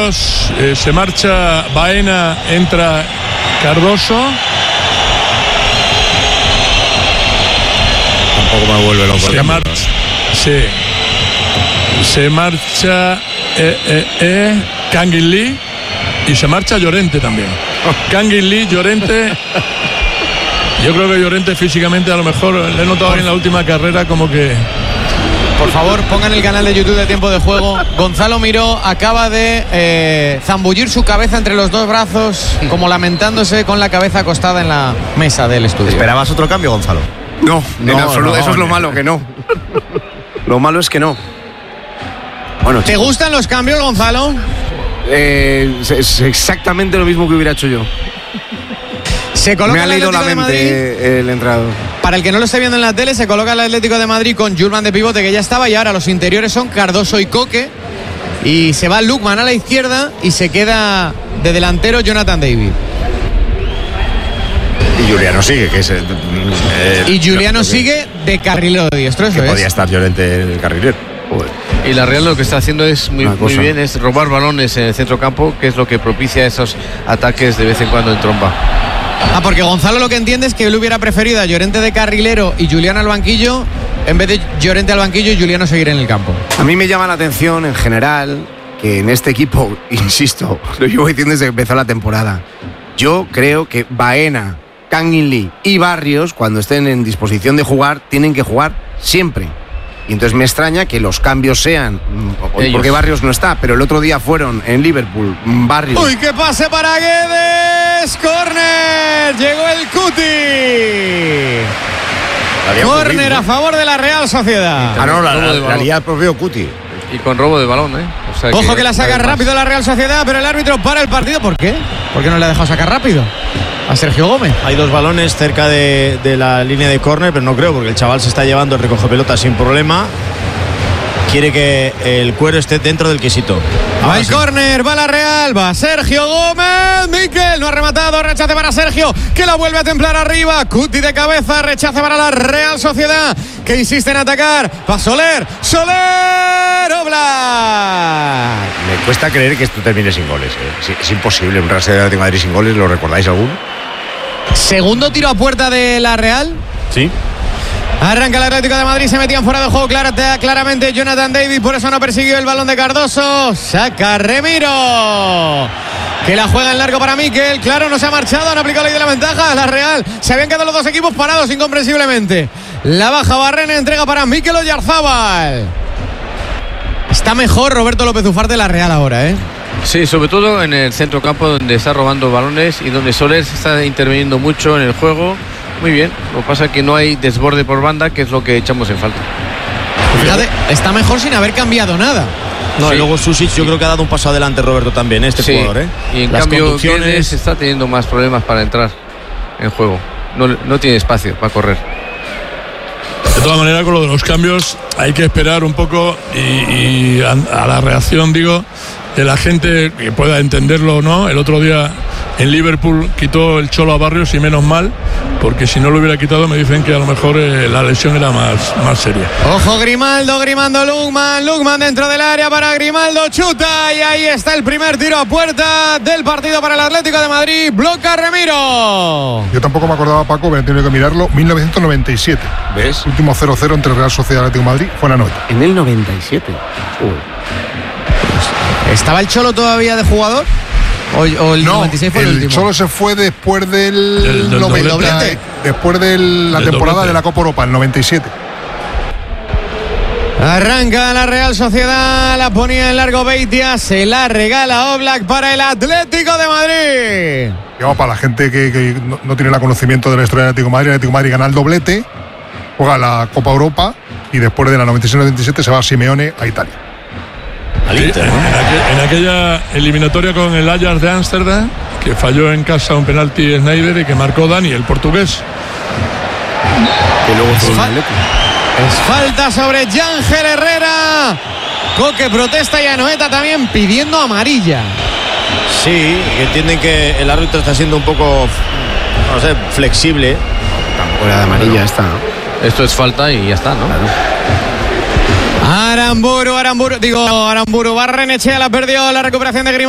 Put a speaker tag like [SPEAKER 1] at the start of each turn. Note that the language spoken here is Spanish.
[SPEAKER 1] cambios, se marcha Baena, entra Cardoso.
[SPEAKER 2] Tampoco me vuelve loco.
[SPEAKER 1] Se marcha Kangin Lee y se marcha Llorente también. Kangin Lee, Llorente. Yo creo que Llorente físicamente a lo mejor le he notado en la última carrera como que...
[SPEAKER 3] Por favor, pongan el canal de YouTube de Tiempo de Juego. Gonzalo Miró acaba de zambullir su cabeza entre los dos brazos, como lamentándose con la cabeza acostada en la mesa del estudio.
[SPEAKER 2] ¿Esperabas otro cambio, Gonzalo?
[SPEAKER 4] No, en absoluto. Eso es lo malo, que no. Lo malo es que no. Bueno,
[SPEAKER 3] ¿te gustan los cambios, Gonzalo?
[SPEAKER 4] Es exactamente lo mismo que hubiera hecho yo.
[SPEAKER 3] Se coloca
[SPEAKER 4] me ha leído la mente el entrenador.
[SPEAKER 3] Para el que no lo esté viendo en la tele, se coloca el Atlético de Madrid con Jurman de pivote, que ya estaba, y ahora los interiores son Cardoso y Coque, y se va Lukman a la izquierda y se queda de delantero Jonathan David.
[SPEAKER 2] Y Juliano sigue, que es
[SPEAKER 3] y Juliano sigue de carrilero de diestro, eso
[SPEAKER 2] que
[SPEAKER 3] es.
[SPEAKER 2] Podía estar Llorente en el carrilero.
[SPEAKER 5] Y la Real lo que está haciendo es muy bien, es robar balones en el centro campo, que es lo que propicia esos ataques de vez en cuando en tromba.
[SPEAKER 3] Porque Gonzalo lo que entiende es que él hubiera preferido a Llorente de carrilero y Juliano al banquillo, en vez de Llorente al banquillo y Juliano seguir en el campo.
[SPEAKER 4] A mí me llama la atención en general que en este equipo, insisto, lo llevo diciendo desde que empezó la temporada, yo creo que Baena, Kangin Lee y Barrios, cuando estén en disposición de jugar, tienen que jugar siempre. Y entonces me extraña que los cambios sean, porque Barrios no está, pero el otro día fueron en Liverpool, Barrios.
[SPEAKER 3] ¡Uy, qué pase para Guedes! ¡Córner! Llegó el Cuti. Córner a favor de la Real Sociedad.
[SPEAKER 2] La lía el propio Cuti.
[SPEAKER 5] Y con robo de balón, O sea,
[SPEAKER 3] ojo que la saca rápido la Real Sociedad, pero el árbitro para el partido. ¿Por qué? ¿Por qué no le ha dejado sacar rápido a Sergio Gómez?
[SPEAKER 6] Hay dos balones cerca de la línea de córner, pero no creo, porque el chaval se está llevando el recoge pelota sin problema. Quiere que el cuero esté dentro del quesito.
[SPEAKER 3] Va el córner, va la Real, va Sergio Gómez. Miquel no ha rematado, rechace para Sergio, que la vuelve a templar arriba. Cuti de cabeza, rechace para la Real Sociedad, que insiste en atacar. Va Soler, Oblak.
[SPEAKER 2] Me cuesta creer que esto termine sin goles. Es imposible, un Real Sociedad de Madrid sin goles, ¿lo recordáis alguno?
[SPEAKER 3] Segundo tiro a puerta de la Real.
[SPEAKER 2] Sí.
[SPEAKER 3] Arranca el Atlético de Madrid, se metían fuera de juego claramente Jonathan David, por eso no persiguió el balón de Cardoso. Saca Remiro, que la juega en largo para Miquel. Claro, no se ha marchado, no ha aplicado la ley de la ventaja. La Real, se habían quedado los dos equipos parados incomprensiblemente. La baja Barrena, entrega para Miquel Oyarzábal. Está mejor Roberto López Ufarte de la Real ahora,
[SPEAKER 5] Sí, sobre todo en el centro campo, donde está robando balones y donde Soler está interviniendo mucho en el juego. Muy bien, lo que pasa es que no hay desborde por banda, que es lo que echamos en falta.
[SPEAKER 3] Fíjate, está mejor sin haber cambiado nada.
[SPEAKER 6] No, sí. Y luego Susic yo creo que ha dado un paso adelante, Roberto, también, jugador,
[SPEAKER 5] Y en cambio Guedes está teniendo más problemas para entrar en juego. No tiene espacio para correr.
[SPEAKER 1] De todas maneras, con lo de los cambios hay que esperar un poco y a la reacción, digo, de la gente, que pueda entenderlo o no. El otro día en Liverpool quitó el Cholo a Barrios, y menos mal, porque si no lo hubiera quitado me dicen que a lo mejor la lesión era más seria.
[SPEAKER 3] Ojo Grimaldo, Lukman dentro del área para Grimaldo, chuta, y ahí está el primer tiro a puerta del partido para el Atlético de Madrid. Bloca Remiro.
[SPEAKER 7] Yo tampoco me acordaba, Paco, pero he tenido que mirarlo. 1997.
[SPEAKER 2] ¿Ves?
[SPEAKER 7] Último 0-0 entre Real Sociedad y Atlético de Madrid fue en Anoeta.
[SPEAKER 4] En el 97.
[SPEAKER 3] ¿Estaba el Cholo todavía de jugador? ¿O el 96 fue el último?
[SPEAKER 7] El Cholo se fue después del 90, después de la temporada de la Copa Europa, el 97.
[SPEAKER 3] Arranca la Real Sociedad, la ponía en largo Beitia, se la regala Oblak para el Atlético de Madrid.
[SPEAKER 7] Digamos, para la gente que no tiene el conocimiento de la historia del Atlético de Madrid gana el doblete, juega la Copa Europa y después de la 96-97 se va a Simeone a Italia.
[SPEAKER 1] Inter, ¿no? En aquella eliminatoria con el Ajax de Ámsterdam, que falló en casa un penalti Sneijder y que marcó Dani, el portugués.
[SPEAKER 4] Que luego
[SPEAKER 3] es falta sobre Yángel Herrera. Coque protesta y Anoeta también pidiendo amarilla.
[SPEAKER 6] Sí, que entienden que el árbitro está siendo un poco, no sé, flexible.
[SPEAKER 4] Tampoco era de amarilla esta, ¿no?
[SPEAKER 5] Esto es falta y ya está, ¿no?
[SPEAKER 4] Claro.
[SPEAKER 3] Aramburu, Barrenechea la perdió, la recuperación de Grimaldo.